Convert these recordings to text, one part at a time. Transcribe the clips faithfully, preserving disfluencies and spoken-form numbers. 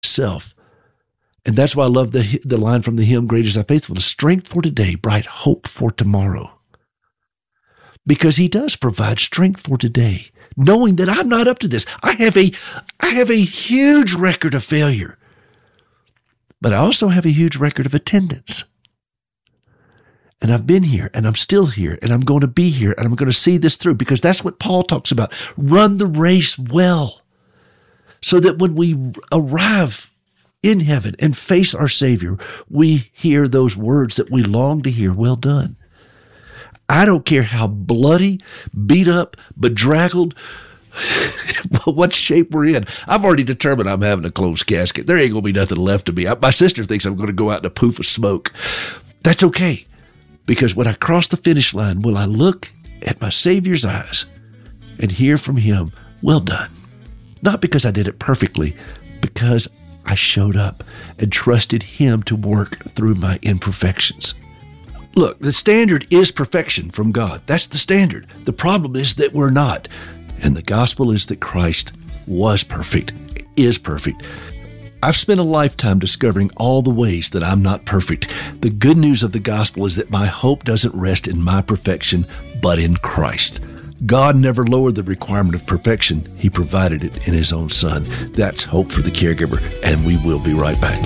self. And that's why I love the the line from the hymn, Great is Thy Faithfulness, strength for today, bright hope for tomorrow. Because he does provide strength for today, knowing that I'm not up to this. I have a, I have a huge record of failure, but I also have a huge record of attendance. And I've been here, and I'm still here, and I'm going to be here, and I'm going to see this through, because that's what Paul talks about. Run the race well, so that when we arrive in heaven and face our Savior, we hear those words that we long to hear, well done. I don't care how bloody, beat up, bedraggled, what shape we're in. I've already determined I'm having a closed casket. There ain't going to be nothing left of me. My sister thinks I'm going to go out in a poof of smoke. That's okay, because when I cross the finish line, will I look at my Savior's eyes and hear from him, well done. Not because I did it perfectly, because I showed up and trusted him to work through my imperfections. Look, the standard is perfection from God. That's the standard. The problem is that we're not. And the gospel is that Christ was perfect, is perfect. I've spent a lifetime discovering all the ways that I'm not perfect. The good news of the gospel is that my hope doesn't rest in my perfection, but in Christ. God never lowered the requirement of perfection. He provided it in his own Son. That's hope for the caregiver, and we will be right back.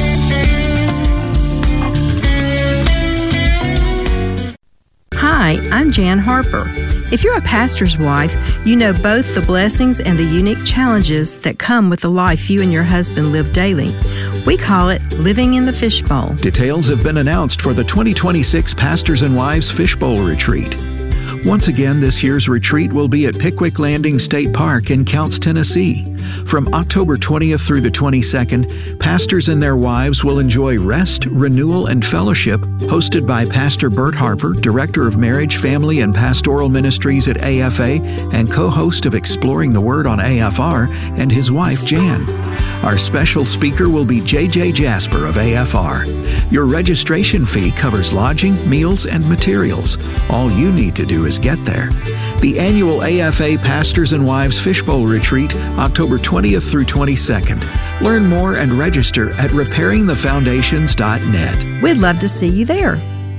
Hi, I'm Jan Harper. If you're a pastor's wife, you know both the blessings and the unique challenges that come with the life you and your husband live daily. We call it living in the fishbowl. Details have been announced for the twenty twenty-six Pastors and Wives Fishbowl Retreat. Once again, this year's retreat will be at Pickwick Landing State Park in Counce, Tennessee. From October twentieth through the twenty-second, pastors and their wives will enjoy rest, renewal, and fellowship hosted by Pastor Bert Harper, Director of Marriage, Family, and Pastoral Ministries at A F A and co-host of Exploring the Word on A F R, and his wife, Jan. Our special speaker will be J J Jasper of A F R. Your registration fee covers lodging, meals, and materials. All you need to do is get there. The annual A F A Pastors and Wives Fishbowl Retreat, October twentieth through twenty-second. Learn more and register at repairing the foundations dot net. We'd love to see you there.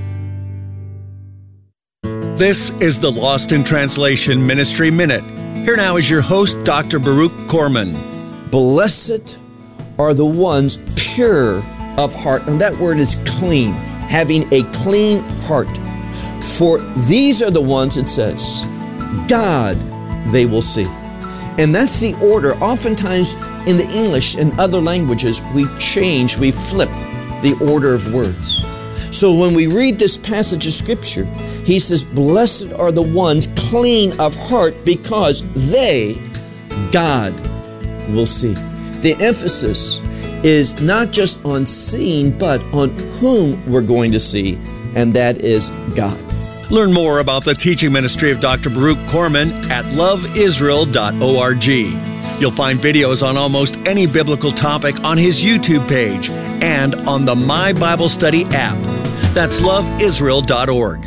This is the Lost in Translation Ministry Minute. Here now is your host, Doctor Baruch Corman. Blessed are the ones pure of heart. And that word is clean, having a clean heart. For these are the ones, it says, God they will see. And that's the order. Oftentimes in the English and other languages, we change, we flip the order of words. So when we read this passage of Scripture, he says, blessed are the ones clean of heart, because they, God, will see. The emphasis is not just on seeing, but on whom we're going to see, and that is God. Learn more about the teaching ministry of Doctor Baruch Corman at love israel dot org. You'll find videos on almost any biblical topic on his YouTube page and on the My Bible Study app. That's love israel dot org.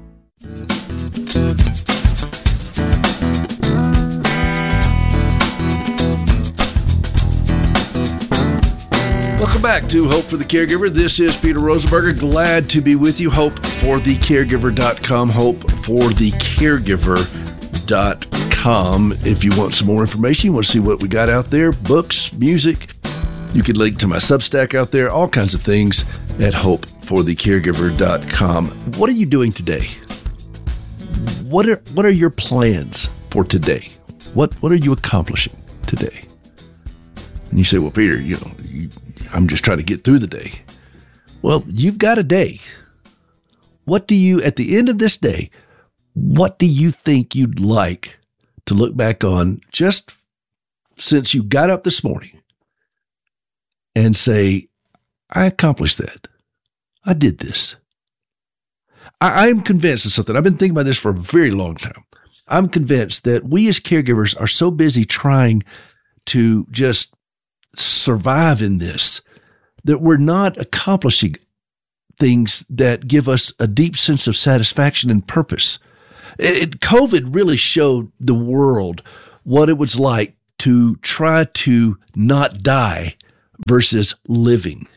Welcome back to Hope for the Caregiver. This is Peter Rosenberger. Glad to be with you. hope for the caregiver dot com, hope for the caregiver dot com. If you want some more information, you want to see what we got out there, books, music, you can link to my Substack out there, all kinds of things at hope for the caregiver dot com. What are you doing today? What are what are your plans for today? What what are you accomplishing today? And you say, well, Peter, you know, you, I'm just trying to get through the day. Well, you've got a day. What do you, at the end of this day, what do you think you'd like to look back on just since you got up this morning and say, I accomplished that. I did this. I, I'm convinced of something. I've been thinking about this for a very long time. I'm convinced that we as caregivers are so busy trying to just survive in this that we're not accomplishing things that give us a deep sense of satisfaction and purpose. It, COVID really showed the world what it was like to try to not die versus living.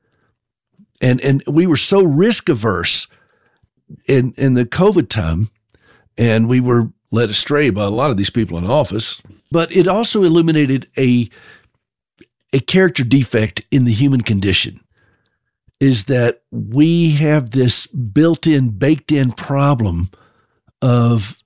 And and we were so risk averse in, in the COVID time, and we were led astray by a lot of these people in office, but it also illuminated a, a character defect in the human condition, is that we have this built-in, baked-in problem of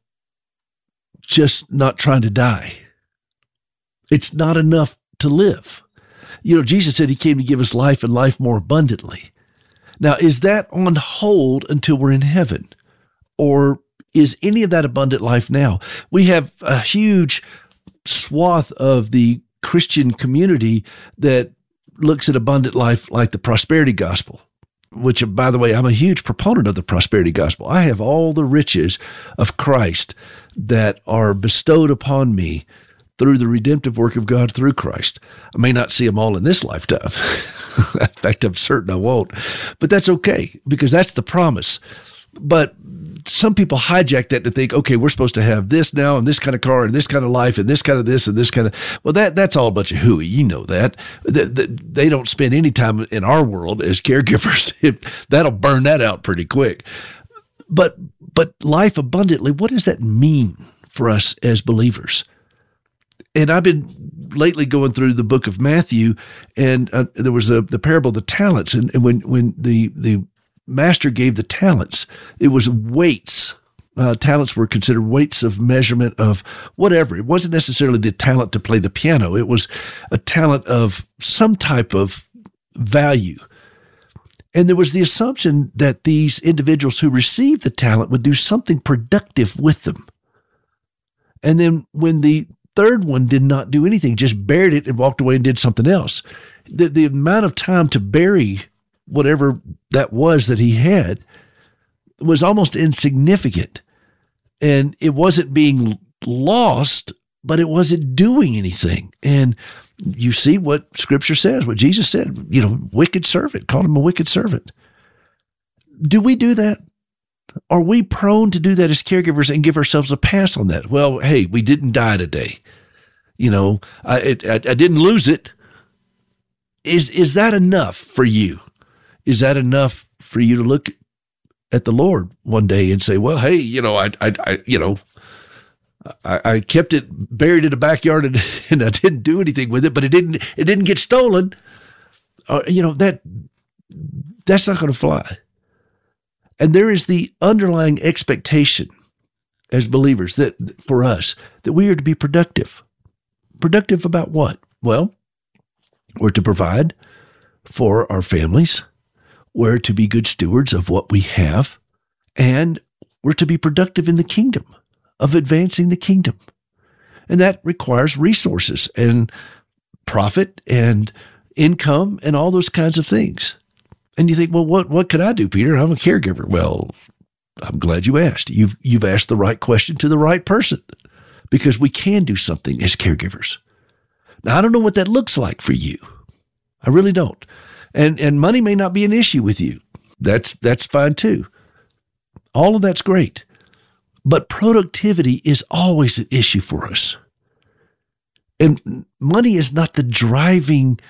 just not trying to die. It's not enough to live. You know, Jesus said he came to give us life and life more abundantly. Now, is that on hold until we're in heaven? Or is any of that abundant life now? We have a huge swath of the Christian community that looks at abundant life like the prosperity gospel, which, by the way, I'm a huge proponent of the prosperity gospel. I have all the riches of Christ that are bestowed upon me through the redemptive work of God through Christ. I may not see them all in this lifetime. In fact, I'm certain I won't. But that's okay, because that's the promise. But some people hijack that to think, okay, we're supposed to have this now and this kind of car and this kind of life and this kind of this and this kind of, well, that that's all a bunch of hooey. You know that. They don't spend any time in our world as caregivers. That'll burn that out pretty quick. But but life abundantly, what does that mean for us as believers? And I've been lately going through the book of Matthew, and uh, there was a, the parable of the talents. And, and when, when the, the master gave the talents, it was weights. Uh, talents were considered weights of measurement of whatever. It wasn't necessarily the talent to play the piano. It was a talent of some type of value. And there was the assumption that these individuals who received the talent would do something productive with them. And then when the third one did not do anything, just buried it and walked away and did something else, the, the amount of time to bury whatever that was that he had was almost insignificant. And it wasn't being lost, but it wasn't doing anything. And you see what Scripture says, what Jesus said, you know, wicked servant, called him a wicked servant. Do we do that? Are we prone to do that as caregivers and give ourselves a pass on that? Well, hey, we didn't die today. You know, I, it, I, I didn't lose it. Is, is that enough for you? Is that enough for you to look at the Lord one day and say, well, hey, you know, I, I, I you know, I, I kept it buried in the backyard and, and I didn't do anything with it, but it didn't, it didn't get stolen. Uh, you know, that, that's not going to fly. And there is the underlying expectation as believers that for us, that we are to be productive. Productive about what? Well, we're to provide for our families. We're to be good stewards of what we have. And we're to be productive in the kingdom, of advancing the kingdom. And that requires resources and profit and income and all those kinds of things. And you think, well, what, what could I do, Peter? I'm a caregiver. Well, I'm glad you asked. You've, you've asked the right question to the right person, because we can do something as caregivers. Now, I don't know what that looks like for you. I really don't. And, and money may not be an issue with you. That's, that's fine too. All of that's great. But productivity is always an issue for us. And money is not the driving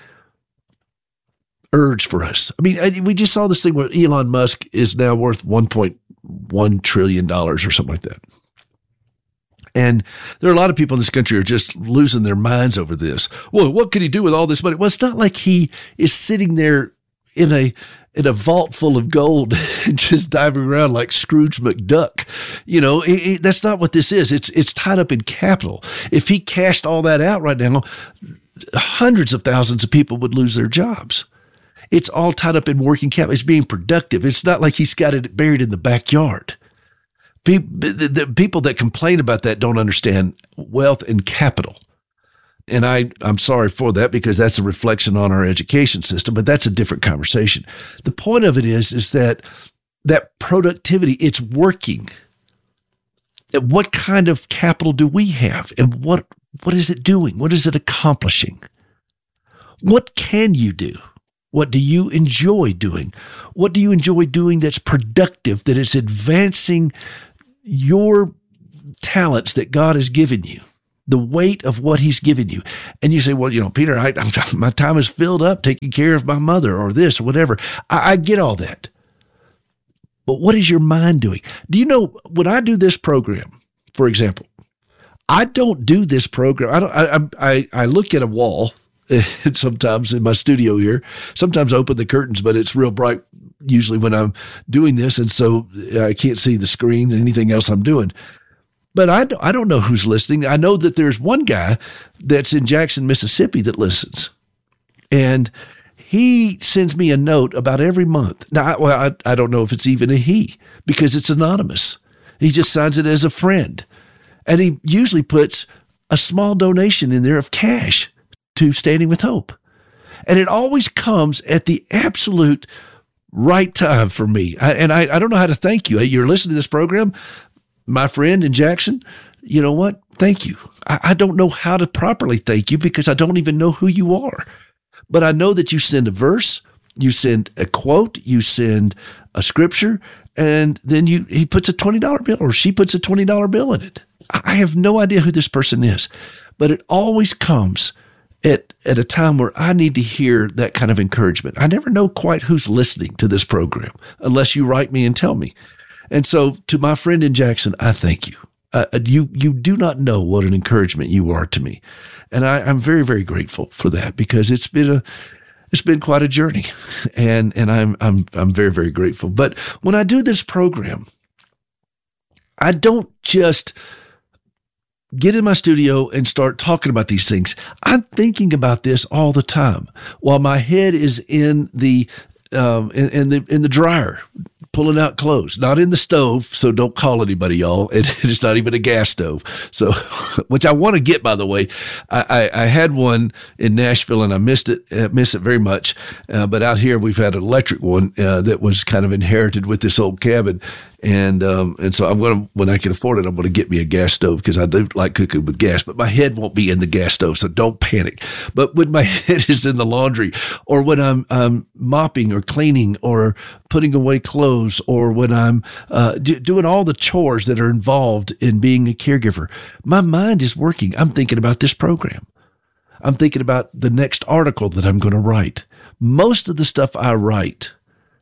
urge for us. I mean, I, we just saw this thing where Elon Musk is now worth one point one trillion dollars or something like that. And there are a lot of people in this country who are just losing their minds over this. Well, what could he do with all this money? Well, it's not like he is sitting there in a in a vault full of gold and just diving around like Scrooge McDuck. You know, it, it, that's not what this is. It's it's tied up in capital. If he cashed all that out right now, hundreds of thousands of people would lose their jobs. It's all tied up in working capital. It's being productive. It's not like he's got it buried in the backyard. People, the, the people that complain about that don't understand wealth and capital. And I, I'm sorry for that, because that's a reflection on our education system, but that's a different conversation. The point of it is, is that that productivity, it's working. What kind of capital do we have? And what what is it doing? What is it accomplishing? What can you do? What do you enjoy doing? What do you enjoy doing that's productive, that is advancing your talents that God has given you? the weight of what he's given you. And you say, well, you know, Peter, I, I'm, my time is filled up taking care of my mother or this or whatever. I, I get all that. But what is your mind doing? Do you know, when I do this program, for example, I don't do this program. I don't. I I, I look at a wall sometimes in my studio here. Sometimes I open the curtains, but it's real bright usually when I'm doing this, and so I can't see the screen and anything else I'm doing. But I I don't know who's listening. I know that there's one guy that's in Jackson, Mississippi that listens, and he sends me a note about every month. Now, I, well, I, I don't know if it's even a he because it's anonymous. He just signs it as a friend. And he usually puts a small donation in there of cash to Standing with Hope. And it always comes at the absolute right time for me. I, and I, I don't know how to thank you. You're listening to this program, my friend in Jackson. You know what? Thank you. I, I don't know how to properly thank you because I don't even know who you are. But I know that you send a verse, you send a quote, you send a scripture, and then you he puts a twenty dollar bill or she puts a twenty dollar bill in it. I have no idea who this person is, but it always comes at, at a time where I need to hear that kind of encouragement. I never know quite who's listening to this program unless you write me and tell me. And so to my friend in Jackson, I thank you. Uh, you you do not know what an encouragement you are to me. And I, I'm very, very grateful for that because it's been a it's been quite a journey. And and I'm I'm I'm very, very grateful. But when I do this program, I don't just get in my studio and start talking about these things. I'm thinking about this all the time while my head is in the um, in, in the in the dryer, pulling out clothes, not in the stove. So don't call anybody, y'all. It, it's not even a gas stove. So, which I want to get, by the way. I, I, I had one in Nashville and I missed it, uh, miss it very much. Uh, but out here we've had an electric one uh, that was kind of inherited with this old cabin. And um, and so I'm going to, when I can afford it, I'm going to get me a gas stove because I do like cooking with gas, but my head won't be in the gas stove, so don't panic. But when my head is in the laundry or when I'm, I'm mopping or cleaning or putting away clothes or when I'm uh, do, doing all the chores that are involved in being a caregiver, my mind is working. I'm thinking about this program. I'm thinking about the next article that I'm going to write. Most of the stuff I write,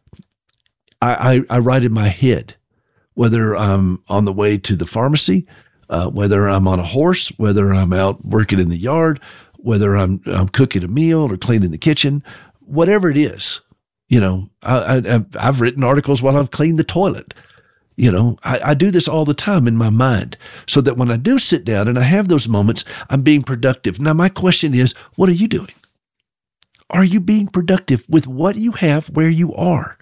I, I, I write in my head. Whether I'm on the way to the pharmacy, uh, whether I'm on a horse, whether I'm out working in the yard, whether I'm, I'm cooking a meal or cleaning the kitchen, whatever it is, you know, I, I, I've written articles while I've cleaned the toilet. You know, I, I do this all the time in my mind so that when I do sit down and I have those moments, I'm being productive. Now, my question is, what are you doing? Are you being productive with what you have where you are?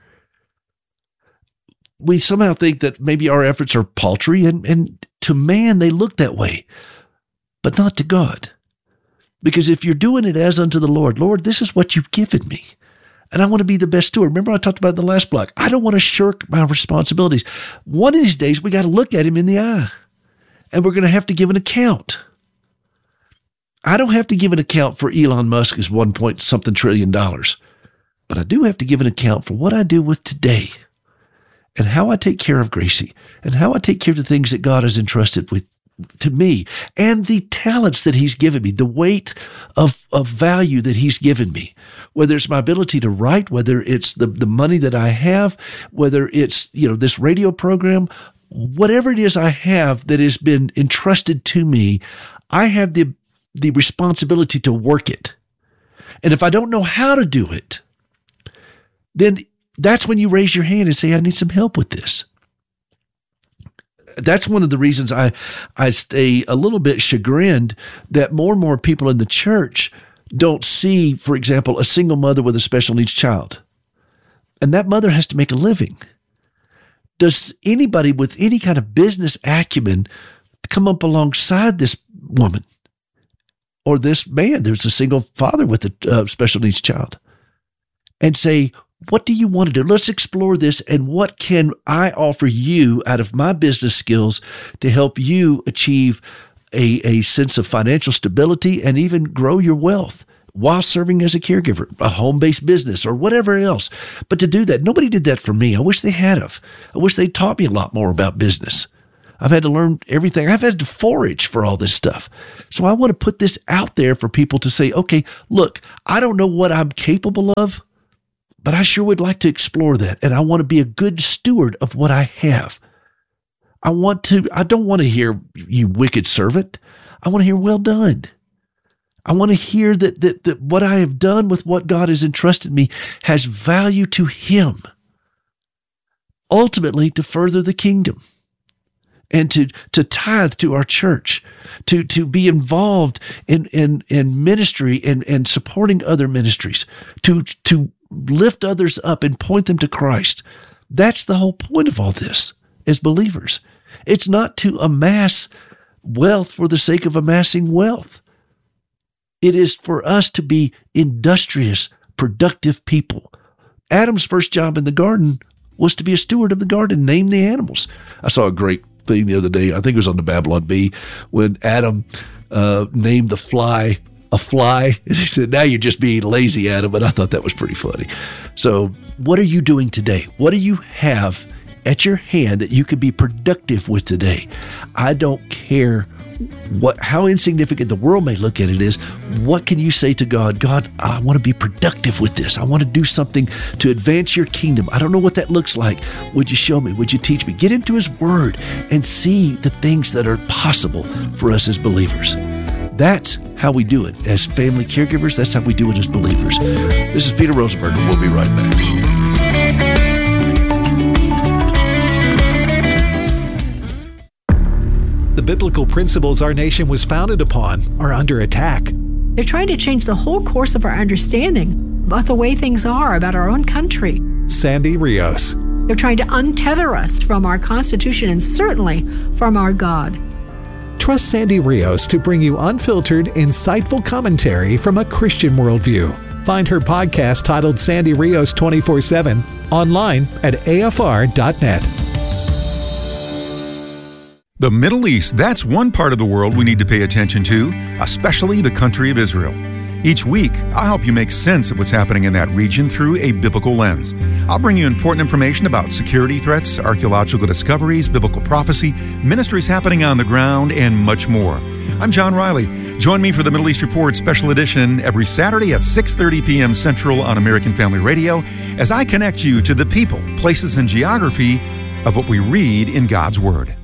We somehow think that maybe our efforts are paltry, and, and to man, they look that way, but not to God. Because if you're doing it as unto the Lord, Lord, this is what you've given me, and I want to be the best steward. Remember I talked about in the last block. I don't want to shirk my responsibilities. One of these days, we got to look at him in the eye, and we're going to have to give an account. I don't have to give an account for Elon Musk's one point something trillion dollars, but I do have to give an account for what I do with today. And how I take care of Gracie, and how I take care of the things that God has entrusted with to me, and the talents that he's given me, the weight of, of value that he's given me, whether it's my ability to write, whether it's the, the money that I have, whether it's, you know, this radio program, whatever it is I have that has been entrusted to me, I have the, the responsibility to work it. And if I don't know how to do it, then that's when you raise your hand and say, I need some help with this. That's one of the reasons I, I stay a little bit chagrined that more and more people in the church don't see, for example, a single mother with a special needs child. And that mother has to make a living. Does anybody with any kind of business acumen come up alongside this woman or this man? There's a single father with a uh, special needs child and say, what do you want to do? Let's explore this. And what can I offer you out of my business skills to help you achieve a, a sense of financial stability and even grow your wealth while serving as a caregiver, a home-based business or whatever else. But to do that, nobody did that for me. I wish they had of. I wish they taught me a lot more about business. I've had to learn everything. I've had to forage for all this stuff. So I want to put this out there for people to say, okay, look, I don't know what I'm capable of, but I sure would like to explore that. And I want to be a good steward of what I have. I want to, I don't want to hear, you wicked servant. I want to hear, well done. I want to hear that, that, that what I have done with what God has entrusted me has value to Him, ultimately to further the kingdom and to, to tithe to our church, to, to be involved in, in, in ministry and, and supporting other ministries, to, to lift others up and point them to Christ. That's the whole point of all this as believers. It's not to amass wealth for the sake of amassing wealth. It is for us to be industrious, productive people. Adam's first job in the garden was to be a steward of the garden, name the animals. I saw a great thing the other day, I think it was on the Babylon Bee, when Adam uh, named the fly a fly. And he said, now you're just being lazy, Adam. And I thought that was pretty funny. So what are you doing today? What do you have at your hand that you could be productive with today? I don't care what, how insignificant the world may look at it is. What can you say to God? God, I want to be productive with this. I want to do something to advance your kingdom. I don't know what that looks like. Would you show me? Would you teach me? Get into His Word and see the things that are possible for us as believers. That's how we do it as family caregivers. That's how we do it as believers. This is Peter Rosenberg, and we'll be right back. The biblical principles our nation was founded upon are under attack. They're trying to change the whole course of our understanding about the way things are about our own country. Sandy Rios. They're trying to untether us from our Constitution and certainly from our God. Trust Sandy Rios to bring you unfiltered, insightful commentary from a Christian worldview. Find her podcast titled Sandy Rios twenty-four seven online at A F R dot net. The Middle East, that's one part of the world we need to pay attention to, especially the country of Israel. Each week, I'll help you make sense of what's happening in that region through a biblical lens. I'll bring you important information about security threats, archaeological discoveries, biblical prophecy, ministries happening on the ground, and much more. I'm John Riley. Join me for the Middle East Report Special Edition every Saturday at six thirty p.m. Central on American Family Radio as I connect you to the people, places, and geography of what we read in God's Word.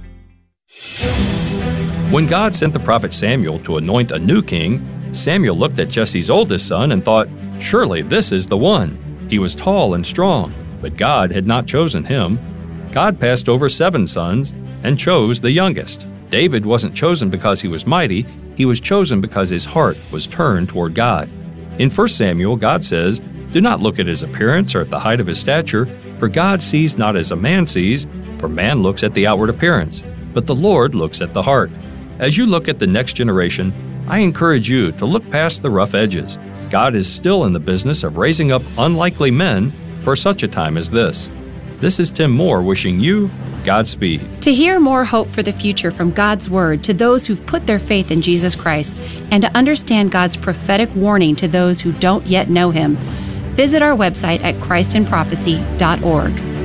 When God sent the prophet Samuel to anoint a new king, Samuel looked at Jesse's oldest son and thought, surely this is the one. He was tall and strong, but God had not chosen him. God passed over seven sons and chose the youngest. David wasn't chosen because he was mighty, he was chosen because his heart was turned toward God. In First Samuel, God says, do not look at his appearance or at the height of his stature, for God sees not as a man sees, for man looks at the outward appearance, but the Lord looks at the heart. As you look at the next generation, I encourage you to look past the rough edges. God is still in the business of raising up unlikely men for such a time as this. This is Tim Moore wishing you Godspeed. To hear more hope for the future from God's Word to those who've put their faith in Jesus Christ, and to understand God's prophetic warning to those who don't yet know Him, visit our website at Christ in Prophecy dot org.